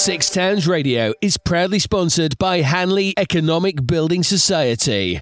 Six Towns Radio is proudly sponsored by Hanley Economic Building Society.